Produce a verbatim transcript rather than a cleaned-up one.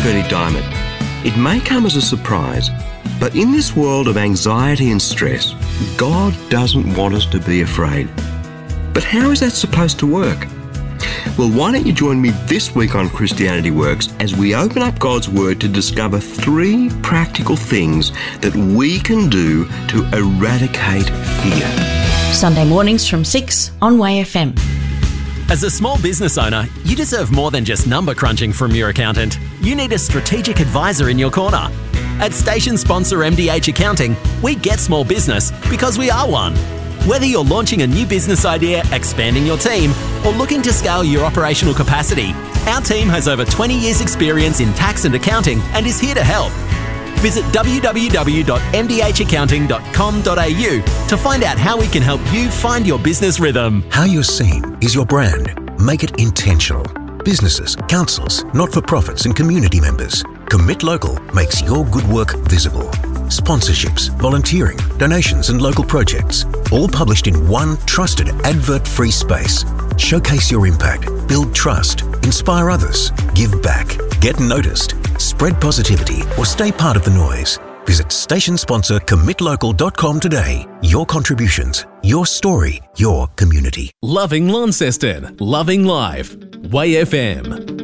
Bernie Diamond. It may come as a surprise, but in this world of anxiety and stress, God doesn't want us to be afraid. But how is that supposed to work? Well, why don't you join me this week on Christianity Works as we open up God's Word to discover three practical things that we can do to eradicate fear. Sunday mornings from six on Y F M. As a small business owner, you deserve more than just number crunching from your accountant. You need a strategic advisor in your corner. At station sponsor M D H Accounting, we get small business because we are one. Whether you're launching a new business idea, expanding your team, or looking to scale your operational capacity, our team has over twenty years experience in tax and accounting and is here to help. Visit w w w dot m d h accounting dot com dot a u to find out how we can help you find your business rhythm. How you're seen is your brand. Make it intentional. Businesses, councils, not-for-profits and community members. Commit Local makes your good work visible. Sponsorships, volunteering, donations and local projects. All published in one trusted advert-free space. Showcase your impact, build trust, inspire others, give back, get noticed, spread positivity or stay part of the noise. Visit station sponsor commit local dot com today. Your contributions, your story, your community. Loving Launceston, loving life. Y F M.